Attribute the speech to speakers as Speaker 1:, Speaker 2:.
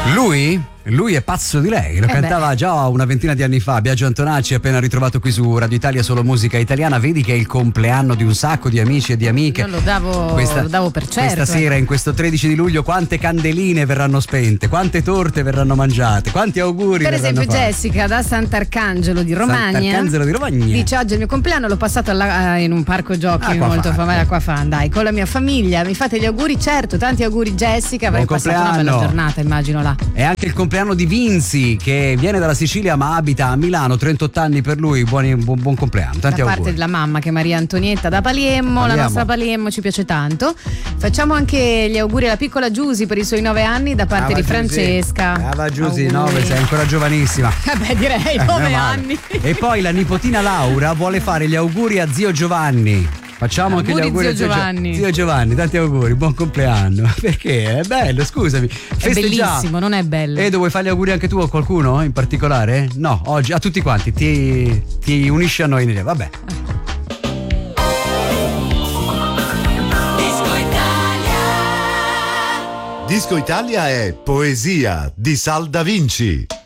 Speaker 1: Lui è pazzo di lei, lo cantava già una ventina di anni fa. Biagio Antonacci, appena ritrovato qui su Radio Italia Solo Musica Italiana. Vedi che è il compleanno di un sacco di amici e di amiche.
Speaker 2: Io lo davo per certo.
Speaker 1: Questa sera, in questo 13 di luglio, quante candeline verranno spente, quante torte verranno mangiate, quanti auguri
Speaker 2: per
Speaker 1: verranno
Speaker 2: esempio
Speaker 1: fatti.
Speaker 2: Jessica da Sant'Arcangelo di Romagna dice: oggi è il mio compleanno, l'ho passato in un parco giochi molto famoso, Acquafan, dai, con la mia famiglia, mi fate gli auguri? Certo, tanti auguri Jessica, avrai passato una bella giornata, immagino là.
Speaker 1: È anche il compleanno di Vinzi, che viene dalla Sicilia ma abita a Milano, 38 anni per lui, buon compleanno, tanti
Speaker 2: da
Speaker 1: auguri.
Speaker 2: Parte della mamma, che è Maria Antonietta da Paliemmo, la nostra Paliemmo ci piace tanto. Facciamo anche gli auguri alla piccola Giusy per i suoi 9 anni da parte di Francesca.
Speaker 1: Brava Giusy, 9, sei ancora giovanissima.
Speaker 2: Vabbè, direi 9 anni.
Speaker 1: E poi la nipotina Laura vuole fare gli auguri a zio Giovanni. Facciamo anche gli auguri a zio Giovanni, tanti auguri, buon compleanno. Perché? È bello, scusami.
Speaker 2: È bellissimo, non è bello.
Speaker 1: Edo, vuoi fare gli auguri anche tu a qualcuno in particolare? No, oggi a tutti quanti, ti unisci a noi. Vabbè.
Speaker 3: Disco Italia è Poesia di Sal Da Vinci.